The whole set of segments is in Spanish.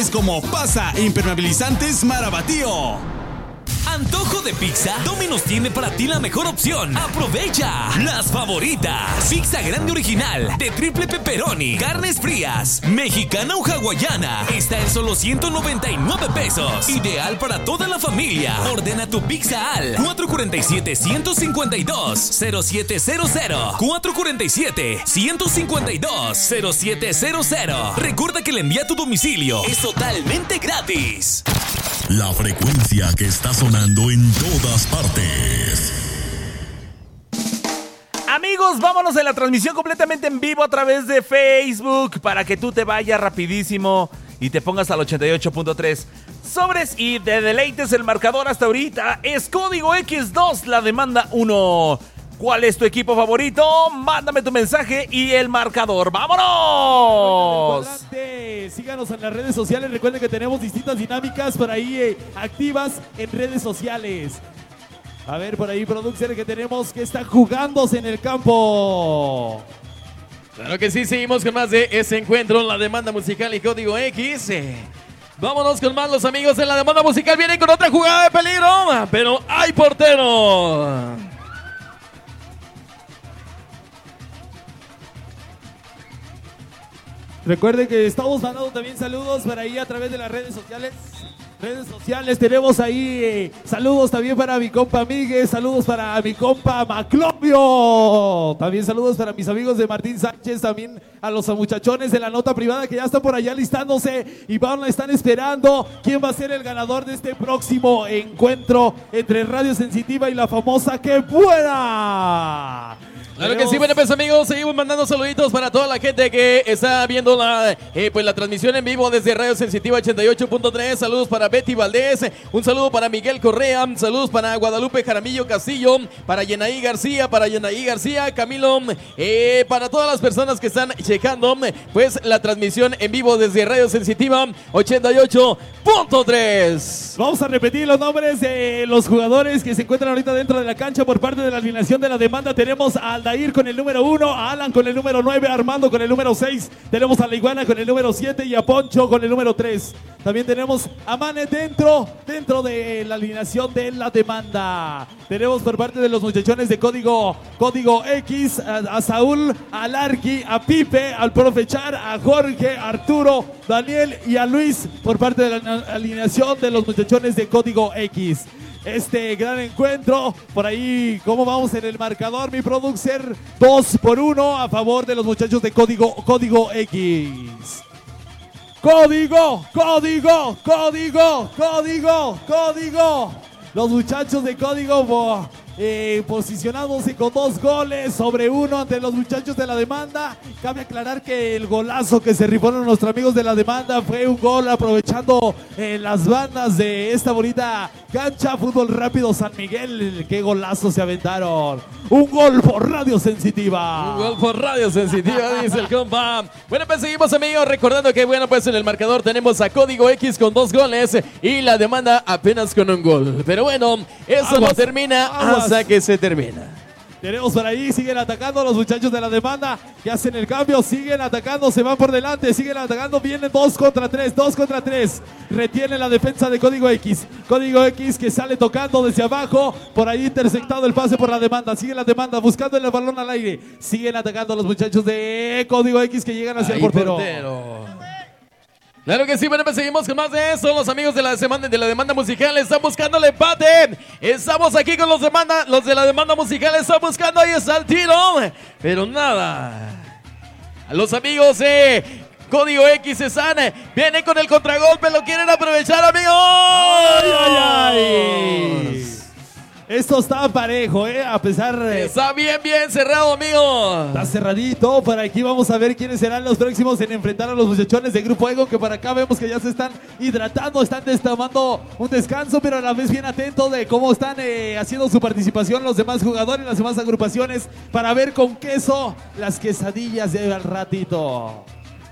Como pasa impermeabilizantes Marabatío. ¿Antojo de pizza? Domino's tiene para ti la mejor opción. ¡Aprovecha! Las favoritas. Pizza grande original de triple pepperoni, carnes frías, mexicana o hawaiana. Está en solo 199 pesos. Ideal para toda la familia. Ordena tu pizza al 447-152-0700. 447-152-0700. Recuerda que el envío a tu domicilio es totalmente gratis. La frecuencia que está sonando en todas partes. Amigos, vámonos en la transmisión completamente en vivo a través de Facebook para que tú te vayas rapidísimo y te pongas al 88.3. Sobres y te deleites. El marcador hasta ahorita es Código X2, la demanda 1. ¿Cuál es tu equipo favorito? Mándame tu mensaje y el marcador. ¡Vámonos! Síganos en las redes sociales. Recuerden que tenemos distintas dinámicas por ahí activas en redes sociales. A ver, por ahí, producción que tenemos que está jugándose en el campo. Claro que sí, seguimos con más de ese encuentro, la demanda musical y Código X. Vámonos con más, los amigos de la demanda musical vienen con otra jugada de peligro, pero hay portero. Recuerden que estamos mandando también saludos para ahí a través de las redes sociales. Tenemos ahí saludos también para mi compa Miguel, saludos para mi compa Maclovio. También saludos para mis amigos de Martín Sánchez, también a los muchachones de la nota privada que ya están por allá listándose y están esperando quién va a ser el ganador de este próximo encuentro entre Radio Sensitiva y la famosa ¡Qué buena! Claro que sí, bueno pues amigos, seguimos mandando saluditos para toda la gente que está viendo la transmisión en vivo desde Radio Sensitiva 88.3. Saludos para Betty Valdés, un saludo para Miguel Correa, saludos para Guadalupe Jaramillo Castillo, para Yenaí García, Camilo, para todas las personas que están checando pues la transmisión en vivo desde Radio Sensitiva 88.3. Vamos a repetir los nombres de los jugadores que se encuentran ahorita dentro de la cancha por parte de la alineación de la demanda. Tenemos a Aldair con el número 1, a Alan con el número 9, a Armando con el número 6, tenemos a La Iguana con el número 7 y a Poncho con el número 3. También tenemos a Mane dentro de la alineación de la demanda. Tenemos por parte de los muchachones de Código X a Saúl, a Larky, a Pipe, al Profe Char, a Jorge, a Arturo, Daniel y a Luis por parte de la alineación de los muchachones de Código X. Este gran encuentro, por ahí, ¿cómo vamos en el marcador, mi producer? 2-1 a favor de los muchachos de Código X. Código. Los muchachos de Código posicionándose con 2 goles sobre 1 ante los muchachos de la demanda. Cabe aclarar que el golazo que se rifaron nuestros amigos de la demanda fue un gol aprovechando las bandas de esta bonita cancha. Fútbol Rápido San Miguel. Qué golazo se aventaron. Un gol por Radio Sensitiva. Un gol por Radio Sensitiva, dice el compa. Bueno, pues seguimos, amigos, recordando que bueno, pues en el marcador tenemos a Código X con 2 goles y la demanda apenas con 1 gol. Pero bueno, eso no termina hasta que se termina. Tenemos por ahí, siguen atacando los muchachos de la demanda, que hacen el cambio, siguen atacando, se van por delante, siguen atacando, vienen 2 contra 3, retiene la defensa de Código X que sale tocando desde abajo, por ahí interceptado el pase por la demanda, sigue la demanda buscando el balón al aire, siguen atacando los muchachos de Código X que llegan hacia el portero. Claro que sí, bueno, pues seguimos con más de eso. Los amigos de la demanda musical están buscando el empate. Estamos aquí con los de la demanda musical están buscando, ahí está el tiro, pero nada. Los amigos de Código X vienen con el contragolpe, lo quieren aprovechar, amigos. ¡Ay! Esto está parejo, a pesar de... Está bien cerrado, amigo. Está cerradito. Por aquí vamos a ver quiénes serán los próximos en enfrentar a los muchachones de Grupo Ego, que por acá vemos que ya se están hidratando, están tomando un descanso, pero a la vez bien atentos de cómo están haciendo su participación los demás jugadores, las demás agrupaciones, para ver con queso las quesadillas de al ratito.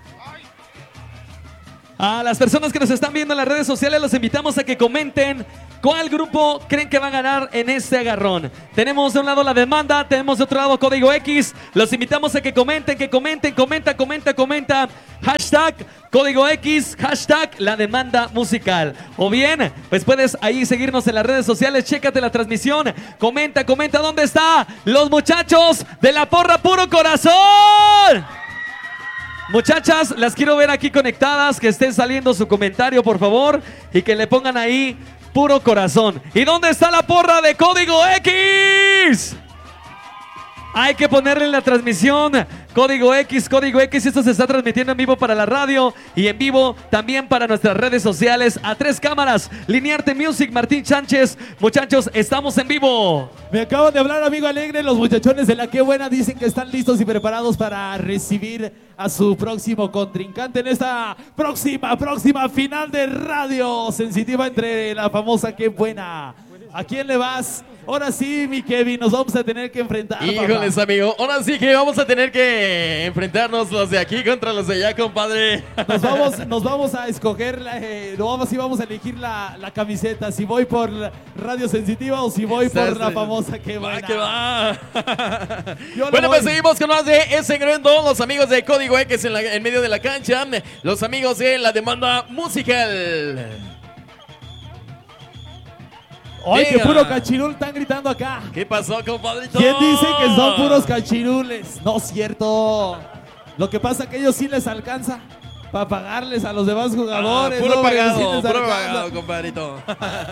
A las personas que nos están viendo en las redes sociales los invitamos a que comenten ¿Cuál grupo creen que va a ganar en este agarrón? Tenemos de un lado La Demanda, tenemos de otro lado Código X. Los invitamos a que comenten, comenta. Hashtag Código X, hashtag La Demanda Musical. O bien, pues puedes ahí seguirnos en las redes sociales, chécate la transmisión, comenta, ¿dónde están los muchachos de la porra Puro Corazón? Muchachas, las quiero ver aquí conectadas, que estén saliendo su comentario, por favor, y que le pongan ahí Puro Corazón. ¿Y dónde está la porra de Código X? Hay que ponerle en la transmisión Código X. Esto se está transmitiendo en vivo para la radio y en vivo también para nuestras redes sociales a 3 cámaras. Linearte Music, Martín Sánchez. Muchachos, estamos en vivo. Me acaban de hablar, amigo Alegre. Los muchachones de La Qué Buena dicen que están listos y preparados para recibir a su próximo contrincante en esta próxima final de Radio Sensitiva entre la famosa Qué Buena. ¿A quién le vas? Ahora sí, mi Kevin, nos vamos a tener que enfrentar. Híjoles, papá. amigo. Ahora sí que vamos a tener que enfrentarnos los de aquí contra los de allá, compadre. Nos vamos a escoger, vamos a elegir la camiseta. Si voy por Radio Sensitiva o si voy por la famosa Qué Buena. Que va. Bueno, pues seguimos con más de ese encuentro. Los amigos de Código X en medio de la cancha. Los amigos de La Demanda Musical. ¡Ay, qué puro cachirul! Están gritando acá. ¿Qué pasó, compadrito? ¿Quién dice que son puros cachirules? No es cierto. Lo que pasa es que ellos sí les alcanza para pagarles a los demás jugadores. Puro hombre, pagado, sí puro pagado, compadrito.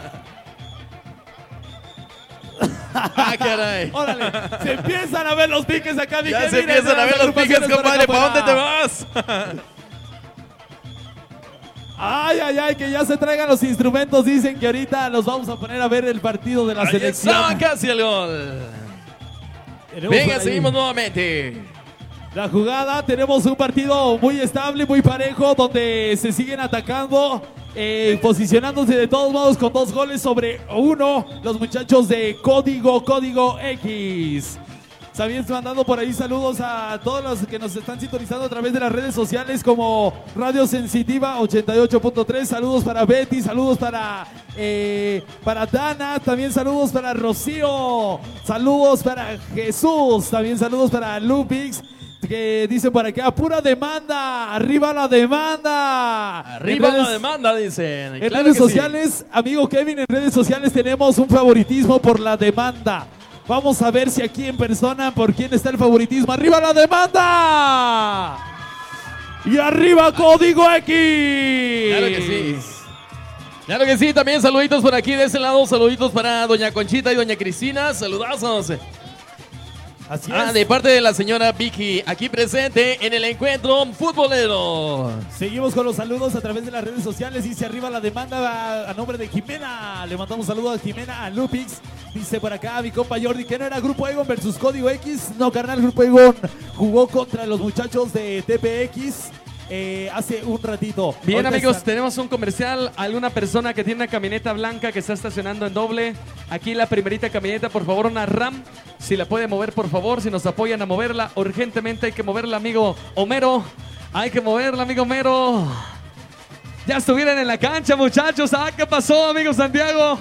Caray. Órale, se empiezan a ver los piques acá, mi Ya se empiezan a ver los piques, compadre. ¿Para dónde te vas? Ay, que ya se traigan los instrumentos. Dicen que ahorita nos vamos a poner a ver el partido de la selección. Estaba casi el gol. Venga, seguimos nuevamente. La jugada, tenemos un partido muy estable, muy parejo, donde se siguen atacando, posicionándose de todos modos con 2 goles sobre 1 los muchachos de Código X. También mandando por ahí saludos a todos los que nos están sintonizando a través de las redes sociales como Radio Sensitiva 88.3. Saludos para Betty, saludos para Dana, también saludos para Rocío, saludos para Jesús, también saludos para Lupix, que dice por acá, pura demanda, arriba la demanda. Arriba la demanda, dicen. En redes sociales, sí. Amigo Kevin, en redes sociales tenemos un favoritismo por la demanda. Vamos a ver si aquí en persona por quién está el favoritismo. ¡Arriba la demanda! ¡Y arriba Código X! Claro que sí. Claro que sí, también saluditos por aquí de ese lado. Saluditos para doña Conchita y doña Cristina. Saludazos. Así es. De parte de la señora Vicky, aquí presente en el encuentro futbolero. Seguimos con los saludos a través de las redes sociales. Dice arriba la demanda a nombre de Jimena. Le mandamos saludos a Jimena, a Lupix. Dice por acá mi compa Jordi que no era Grupo Egon versus Código X. No, carnal, Grupo Egon jugó contra los muchachos de TPX hace un ratito. Bien, ahorita amigos, tenemos un comercial. Alguna persona que tiene una camioneta blanca que está estacionando en doble. Aquí la primerita camioneta, por favor, una RAM. Si la puede mover, por favor, si nos apoyan a moverla. Urgentemente hay que moverla, amigo Homero. Hay que moverla, amigo Homero. Ya estuvieron en la cancha, muchachos. ¿Qué pasó, amigo Santiago?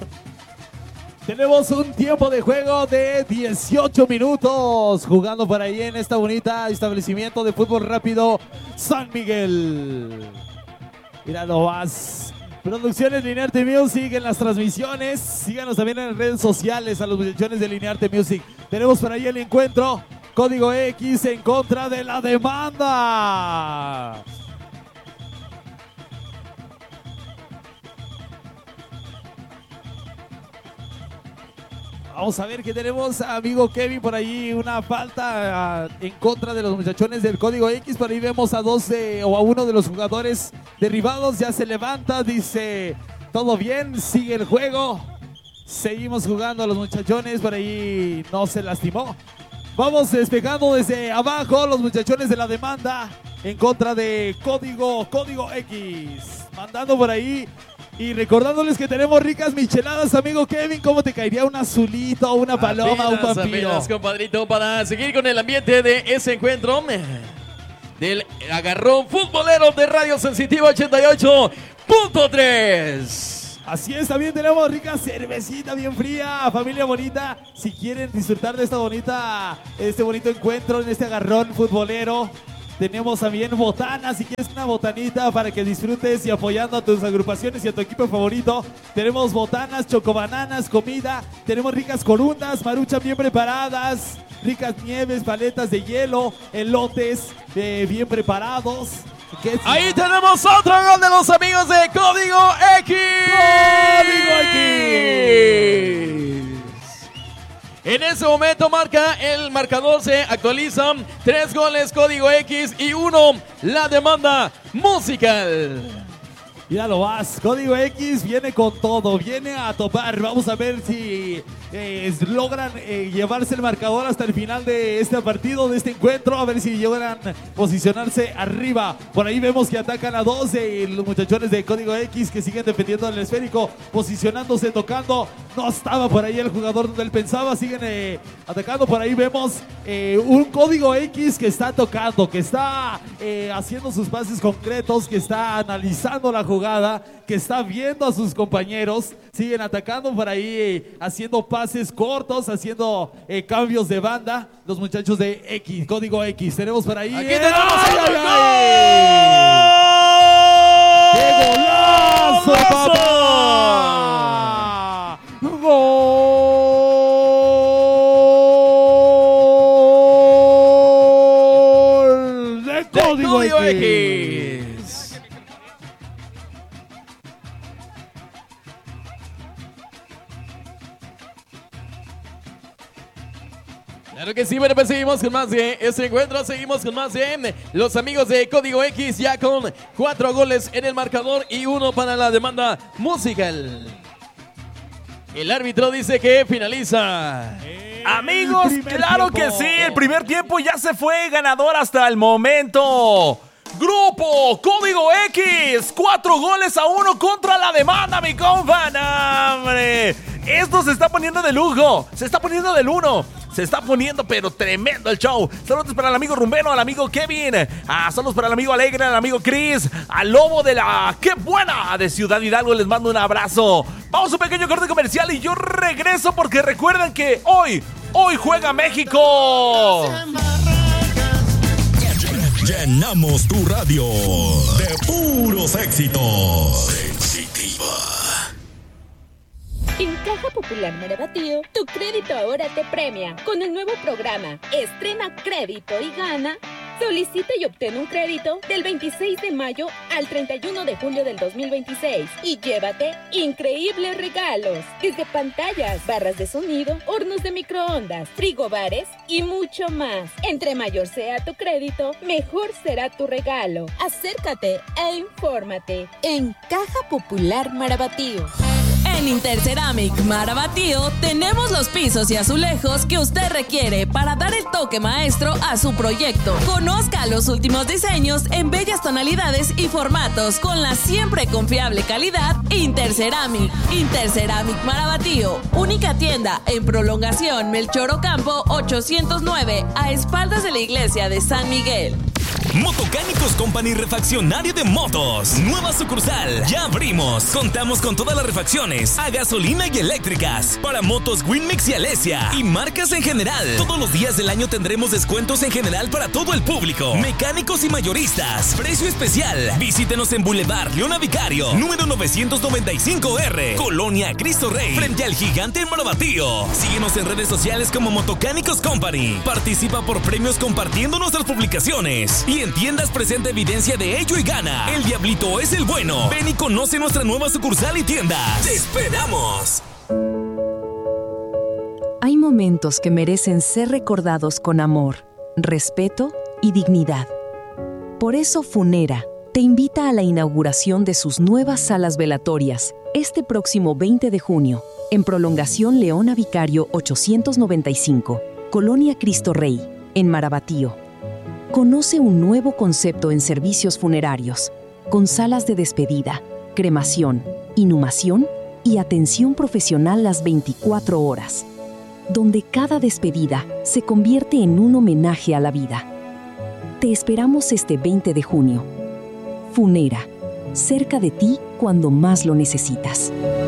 Tenemos un tiempo de juego de 18 minutos jugando por ahí en esta bonita establecimiento de fútbol rápido San Miguel. Mira nomás. Producciones Linearte Music en las transmisiones. Síganos también en las redes sociales a los muchachones de Linearte Music. Tenemos por ahí el encuentro. Código X en contra de la demanda. Vamos a ver qué tenemos, amigo Kevin, por ahí una falta en contra de los muchachones del Código X. Por ahí vemos a uno de los jugadores derribados. Ya se levanta, dice, todo bien, sigue el juego. Seguimos jugando a los muchachones, por ahí no se lastimó. Vamos despegando desde abajo los muchachones de la demanda en contra de Código X. Mandando por ahí. Y recordándoles que tenemos ricas micheladas, amigo Kevin. ¿Cómo te caería un azulito, una paloma, un vampiro? Apenas, compadrito, para seguir con el ambiente de ese encuentro del agarrón futbolero de Radio Sensitiva 88.3. Así es, también tenemos rica cervecita bien fría, familia bonita. Si quieren disfrutar de este bonito encuentro en este agarrón futbolero, tenemos también botanas. Si quieres una botanita para que disfrutes y apoyando a tus agrupaciones y a tu equipo favorito, tenemos botanas, chocobananas, comida. Tenemos ricas corundas, maruchan bien preparadas, ricas nieves, paletas de hielo, elotes bien preparados. Ahí tenemos otro gol de los amigos de Código X. ¡Código X! En ese momento el marcador se actualiza. 3 goles Código X y 1 la demanda musical. Ya lo vas, Código X viene con todo, viene a topar. Vamos a ver si logran llevarse el marcador hasta el final de este partido, de este encuentro. A ver si logran posicionarse arriba. Por ahí vemos que atacan a 2 los muchachones de Código X que siguen defendiendo el esférico, posicionándose, tocando. No estaba por ahí el jugador donde él pensaba, siguen atacando. Por ahí vemos un Código X que está tocando, que está haciendo sus pases concretos, que está analizando la jugada, que está viendo a sus compañeros. Siguen atacando por ahí, haciendo pases cortos, haciendo cambios de banda. Los muchachos de X, Código X. Tenemos por ahí. Aquí tenemos ¡ay, ¡Qué golazo, papá! ¡Gol de Código X! Claro que sí, bueno, pues seguimos con más de este encuentro, seguimos con más de los amigos de Código X, ya con 4 goles en el marcador y 1 para la demanda musical. El árbitro dice que finaliza. Amigos, claro que sí, el primer tiempo ya se fue ganador hasta el momento. Grupo Código X, 4 goles a 1 contra la demanda, mi compa. ¡No, hombre! Esto se está poniendo de lujo, se está poniendo del 1. Se está poniendo pero tremendo el show. Saludos para el amigo Rumbeno, al amigo Kevin. Saludos para el amigo Alegre, al amigo Chris, al Lobo de la ¡Qué buena! De Ciudad Hidalgo. Les mando un abrazo. Vamos a un pequeño corte comercial y yo regreso porque recuerden que hoy juega México. Llenamos tu radio de puros éxitos. Sensitiva. En Caja Popular Marabatío, tu crédito ahora te premia. Con el nuevo programa Estrena Crédito y Gana, solicita y obtén un crédito del 26 de mayo al 31 de julio del 2026 y llévate increíbles regalos, desde pantallas, barras de sonido, hornos de microondas, frigobares y mucho más. Entre mayor sea tu crédito, mejor será tu regalo. Acércate e infórmate en Caja Popular Marabatío. En Interceramic Marabatío tenemos los pisos y azulejos que usted requiere para dar el toque maestro a su proyecto. Conozca los últimos diseños en bellas tonalidades y formatos con la siempre confiable calidad Interceramic. Interceramic Marabatío, única tienda en Prolongación Melchor Ocampo 809, a espaldas de la iglesia de San Miguel. Motocánicos Company Refaccionario de Motos. Nueva sucursal. Ya abrimos. Contamos con todas las refacciones a gasolina y eléctricas para motos Winmix y Alesia y marcas en general. Todos los días del año tendremos descuentos en general para todo el público. Mecánicos y mayoristas. Precio especial. Visítenos en Boulevard Leona Vicario, número 995R, Colonia Cristo Rey, frente al Gigante en Marabatío. Síguenos en redes sociales como Motocánicos Company. Participa por premios compartiendo nuestras publicaciones. Y en tiendas presenta evidencia de ello y gana. El Diablito es el bueno. Ven y conoce nuestra nueva sucursal y tiendas. ¡Te esperamos! Hay momentos que merecen ser recordados con amor, respeto y dignidad. Por eso Funera te invita a la inauguración de sus nuevas salas velatorias este próximo 20 de junio en Prolongación Leona Vicario 895, Colonia Cristo Rey, en Marabatío. Conoce un nuevo concepto en servicios funerarios, con salas de despedida, cremación, inhumación y atención profesional las 24 horas, donde cada despedida se convierte en un homenaje a la vida. Te esperamos este 20 de junio. Funera, cerca de ti cuando más lo necesitas.